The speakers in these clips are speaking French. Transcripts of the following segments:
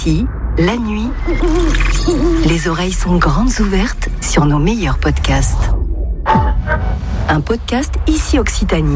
Ici, la nuit, les oreilles sont grandes ouvertes sur nos meilleurs podcasts. Un podcast Ici Occitanie.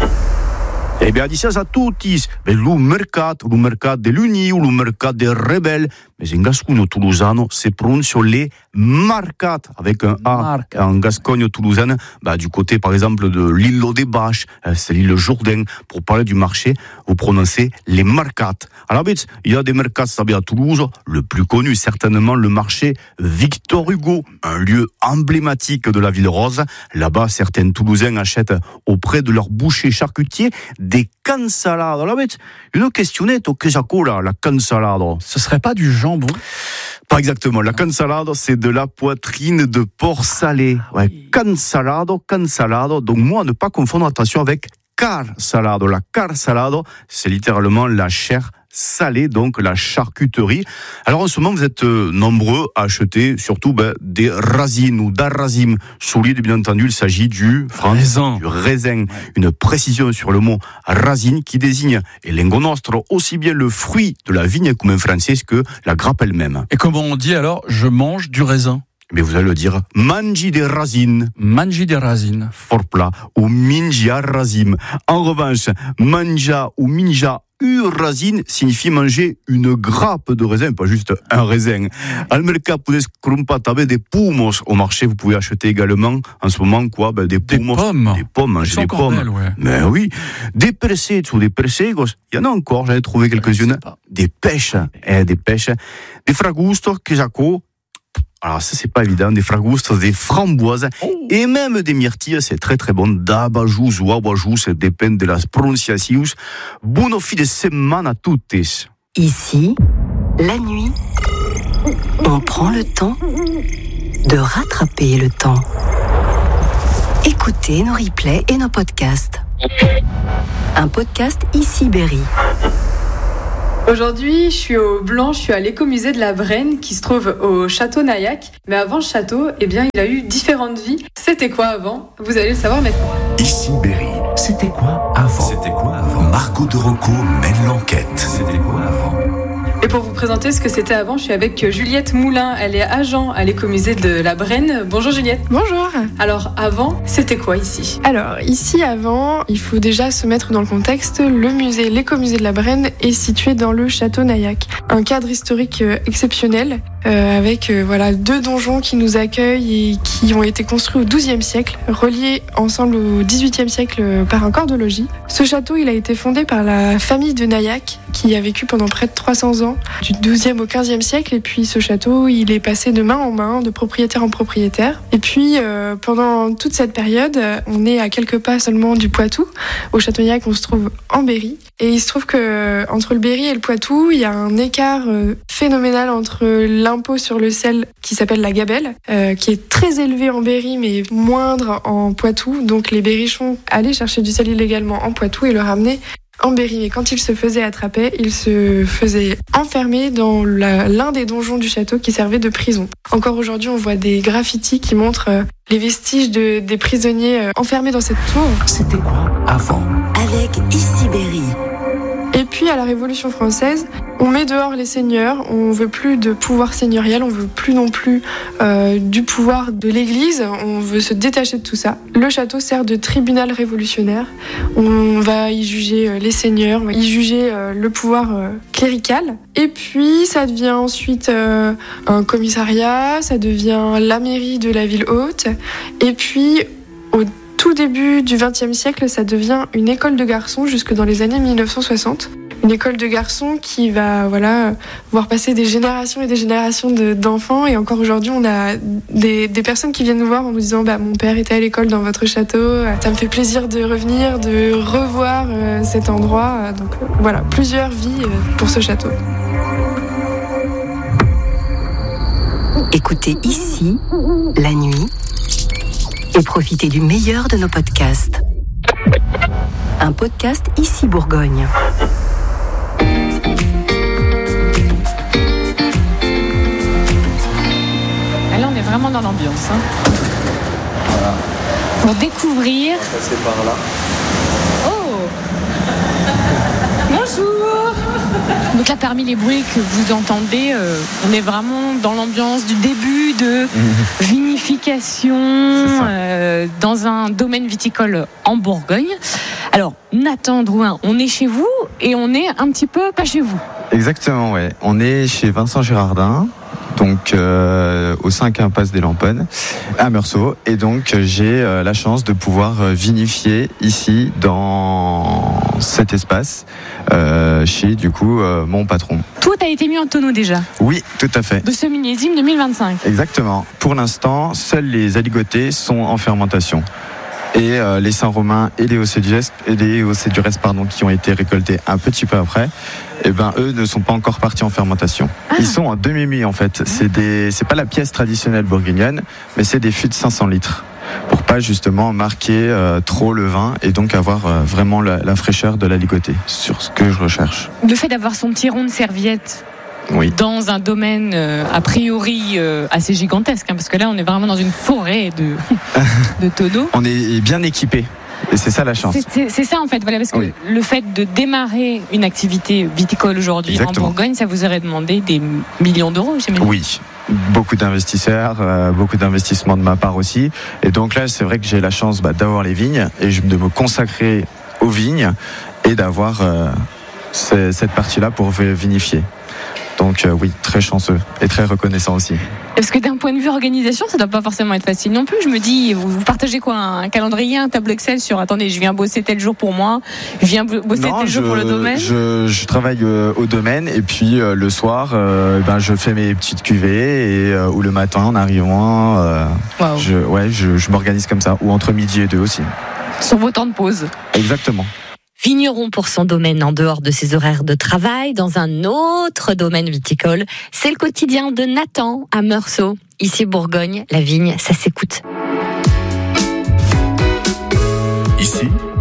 Eh bien, dicias a tutti, lo mercato dell'Uni o lo mercato del Rebel, mais in gascogno toulousano se prononce les marcat avec un A. En gascogne toulousaine, du côté par exemple de l'île des Bâches, c'est l'île Jourdain, pour parler du marché, vous prononcez les marcat. Alors, il y a des mercats à Toulouse, le plus connu certainement le marché Victor Hugo, un lieu emblématique de la ville rose. Là-bas, certains Toulousains achètent auprès de leur boucher charcutier des cansalades. Alors, une questionnette au Quesaco, la cansalade. Ce serait pas du jambon? Pas exactement. La cansalade, c'est de la poitrine de porc salé. Ouais, cansalade. Donc, moi, ne pas confondre, attention, avec car salade. La car salade, c'est littéralement la chair salée, donc la charcuterie. Alors en ce moment, vous êtes nombreux à acheter surtout des racines ou d'arrazim solides. Bien entendu, il s'agit du raisin. Ouais. Une précision sur le mot racine qui désigne el lengo nostro, aussi bien le fruit de la vigne comme en français que la grappe elle-même. Et comment on dit alors « je mange du raisin » ? Mais vous allez le dire mangi des racines. Mangi des racines. Fort plat. Ou minja razim. En revanche, manja ou minja racine signifie manger une grappe de raisin, pas juste un raisin. Al mercato puedes comprar des pomos au marché. Vous pouvez acheter également en ce moment des pomos, des pommes, manger des pommes. Belle, ouais. Mais oui, des persegos ou des persegos. Il y en a encore, j'en ai trouvé quelques-unes. Des pêches, des fragustos, quesaco. Alors ça c'est pas évident, des fragustos, des framboises et même des myrtilles, c'est très très bon. D'abajous ou abajous, ça dépend de la prononciation. Buon fin de semana a tutti. Ici, la nuit, on prend le temps de rattraper le temps. Écoutez nos replays et nos podcasts. Un podcast Ici Berry. Aujourd'hui, je suis au Blanc, je suis à l'écomusée de la Brenne qui se trouve au château Naillac. Mais avant le château, il a eu différentes vies. C'était quoi avant ? Vous allez le savoir maintenant. Ici Berry. C'était quoi avant ? Margot de Rocco mène l'enquête. C'était quoi avant ? Et pour vous présenter ce que c'était avant, je suis avec Juliette Moulin. Elle est agent à l'écomusée de la Brenne. Bonjour Juliette. Bonjour. Alors avant, c'était quoi ici ? Alors ici avant, il faut déjà se mettre dans le contexte. L'écomusée de la Brenne est situé dans le château Naillac. Un cadre historique exceptionnel avec 2 donjons qui nous accueillent et qui ont été construits au XIIe siècle, reliés ensemble au XVIIIe siècle par un corps de logis. Ce château, il a été fondé par la famille de Naillac qui a vécu pendant près de 300 ans, du XIIe au XVe siècle. Et puis ce château, il est passé de main en main, de propriétaire en propriétaire. Et puis pendant toute cette période, on est à quelques pas seulement du Poitou. Au château Naillac, on se trouve en Berry. Et il se trouve que entre le Berry et le Poitou, il y a un écart phénoménal entre l'impôt sur le sel qui s'appelle la gabelle, qui est très élevé en Berry mais moindre en Poitou. Donc les berrichons allaient chercher du sel illégalement en Poitou et le ramenaient en Berry. Mais quand ils se faisaient attraper, ils se faisaient enfermer dans l'un des donjons du château qui servait de prison. Encore aujourd'hui, on voit des graffitis qui montrent les vestiges des prisonniers enfermés dans cette tour. C'était quoi avant ? Avec Ici Berry. Et puis à la Révolution française, on met dehors les seigneurs, on veut plus de pouvoir seigneurial, on veut plus non plus du pouvoir de l'Église, on veut se détacher de tout ça. Le château sert de tribunal révolutionnaire, on va y juger les seigneurs, on va y juger le pouvoir clérical. Et puis ça devient ensuite un commissariat, ça devient la mairie de la ville haute, et puis au tout début du XXe siècle, ça devient une école de garçons jusque dans les années 1960. Une école de garçons qui va voir passer des générations et des générations d'enfants. Et encore aujourd'hui, on a des personnes qui viennent nous voir en nous disant mon père était à l'école dans votre château. Ça me fait plaisir de revenir, de revoir cet endroit. Donc voilà, plusieurs vies pour ce château. Écoutez Ici, la nuit, et profitez du meilleur de nos podcasts. Un podcast Ici Bourgogne. Et là, on est vraiment dans l'ambiance. Voilà. Pour découvrir. On va passer par là. Oh. Bonjour. Donc là, parmi les bruits que vous entendez, on est vraiment dans l'ambiance du début de vinification dans un domaine viticole en Bourgogne. Alors, Nathan Drouin, on est chez vous et on est un petit peu pas chez vous. Exactement, ouais. On est chez Vincent Girardin, donc au 5 impasse des Lamponnes, à Meursault. Et donc, j'ai la chance de pouvoir vinifier ici, dans cet espace, chez, du coup, mon patron. Tout a été mis en tonneau déjà. Oui, tout à fait. De ce millésime 2025. Exactement. Pour l'instant, seuls les aligotés sont en fermentation. Et les Saint-Romain et les Océdures, qui ont été récoltés un petit peu après, eux ne sont pas encore partis en fermentation. Ils sont en demi-muit en fait. C'est pas la pièce traditionnelle bourguignonne, mais c'est des fûts de 500 litres. Pour pas justement marquer trop le vin et donc avoir vraiment la fraîcheur de l'aligoté sur ce que je recherche. Le fait d'avoir son petit rond de serviette. Oui. Dans un domaine a priori assez gigantesque, parce que là on est vraiment dans une forêt de tonneaux. On est bien équipé et c'est ça la chance. C'est ça en fait, voilà, parce que le fait de démarrer une activité viticole aujourd'hui en Bourgogne, ça vous aurait demandé des millions d'euros, j'imagine. Oui. Beaucoup d'investisseurs, beaucoup d'investissements de ma part aussi. Et donc là, c'est vrai que j'ai la chance d'avoir les vignes et de me consacrer aux vignes et d'avoir cette partie-là pour vinifier. Donc oui, très chanceux et très reconnaissant aussi. Parce que d'un point de vue organisation, ça doit pas forcément être facile non plus. Je me dis, vous partagez quoi, un calendrier, un tableau Excel sur attendez, je viens bosser tel jour pour moi, je viens bosser tel jour pour le domaine. Je travaille au domaine et puis le soir, je fais mes petites cuvées et ou le matin en arrivant, je m'organise comme ça, ou entre midi et 2 aussi. Sur vos temps de pause. Exactement. Vigneron pour son domaine en dehors de ses horaires de travail, dans un autre domaine viticole. C'est le quotidien de Nathan à Meursault. Ici Bourgogne, la vigne, ça s'écoute. Ici,